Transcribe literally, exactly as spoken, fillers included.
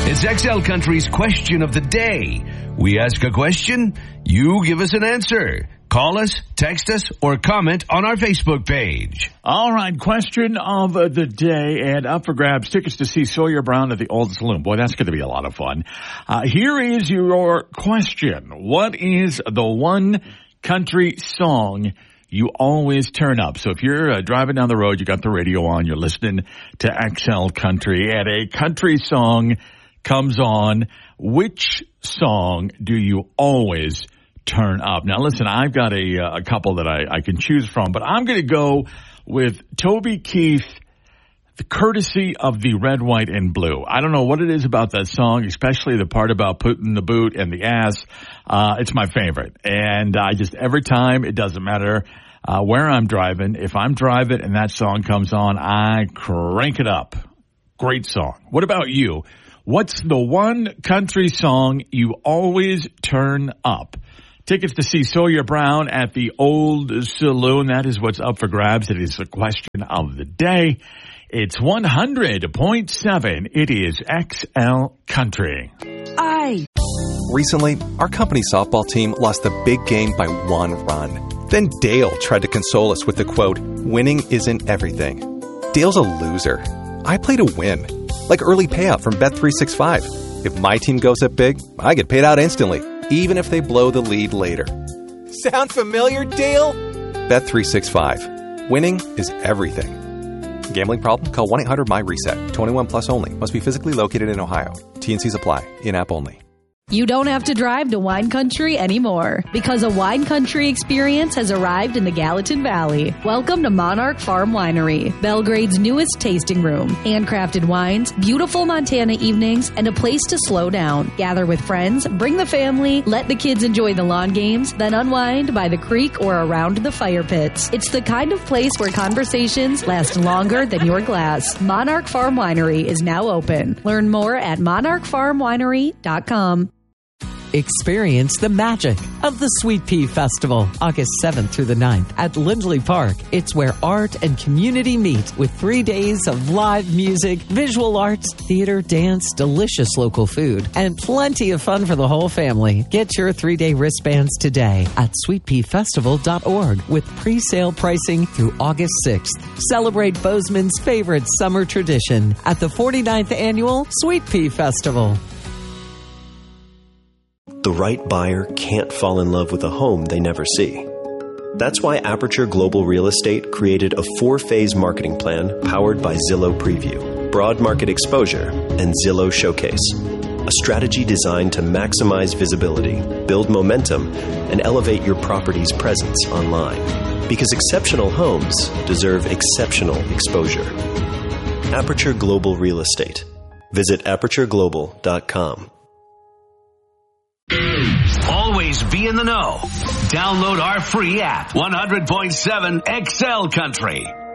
It's X L Country's question of the day. We ask a question, you give us an answer. Call us, text us, or comment on our Facebook page. All right, question of the day, and up for grabs, tickets to see Sawyer Brown at the Old Saloon. Boy, that's going to be a lot of fun. Uh, here is your question. What is the one country song you always turn up? So if you're uh, driving down the road, you got the radio on, you're listening to X L Country, and a country song comes on, which song do you always turn up? Now, listen, I've got a, a couple that I, I can choose from, but I'm going to go with Toby Keith, the courtesy of the Red, White, and Blue. I don't know what it is about that song, especially the part about putting the boot and the ass. Uh, it's my favorite. And I just, every time, it doesn't matter uh, where I'm driving. If I'm driving and that song comes on, I crank it up. Great song. What about you? What's the one country song you always turn up? Tickets to see Sawyer Brown at the Old Saloon. That is what's up for grabs. It is the question of the day. It's one hundred point seven. It is X L Country. I. Recently, our company softball team lost the big game by one run. Then Dale tried to console us with the quote, "Winning isn't everything." Dale's a loser. I play to win. Like early payout from Bet three sixty-five. If my team goes up big, I get paid out instantly, even if they blow the lead later. Sound familiar, Dale? Bet three sixty-five. Winning is everything. Gambling problem? Call one eight hundred my reset. twenty-one plus only. Must be physically located in Ohio. T and C's apply. In-app only. You don't have to drive to Wine Country anymore because a Wine Country experience has arrived in the Gallatin Valley. Welcome to Monarch Farm Winery, Belgrade's newest tasting room. Handcrafted wines, beautiful Montana evenings, and a place to slow down. Gather with friends, bring the family, let the kids enjoy the lawn games, then unwind by the creek or around the fire pits. It's the kind of place where conversations last longer than your glass. Monarch Farm Winery is now open. Learn more at monarch farm winery dot com. Experience the magic of the Sweet Pea Festival, August seventh through the ninth at Lindley Park. It's where art and community meet with three days of live music, visual arts, theater, dance, delicious local food, and plenty of fun for the whole family. Get your three-day wristbands today at sweet pea festival dot org with pre-sale pricing through August sixth. Celebrate Bozeman's favorite summer tradition at the forty-ninth Annual Sweet Pea Festival. The right buyer can't fall in love with a home they never see. That's why Aperture Global Real Estate created a four-phase marketing plan powered by Zillow Preview, Broad Market Exposure, and Zillow Showcase. A strategy designed to maximize visibility, build momentum, and elevate your property's presence online. Because exceptional homes deserve exceptional exposure. Aperture Global Real Estate. Visit aperture global dot com. Always be in the know. Download our free app, one hundred point seven X L Country.